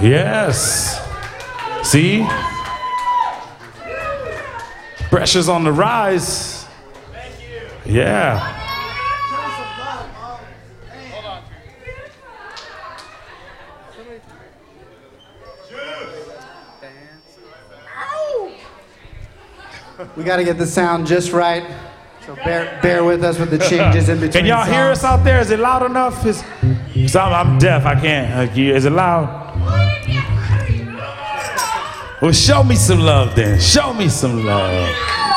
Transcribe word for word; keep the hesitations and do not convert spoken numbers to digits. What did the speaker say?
Yes. See? Pressure's on the rise. Yeah. We got to get the sound just right. So bear, bear with us with the changes in between. Can y'all songs. hear us out there? Is it loud enough? Is, is I'm, I'm deaf. I can't. Uh, is it loud? Well, show me some love then. Show me some love.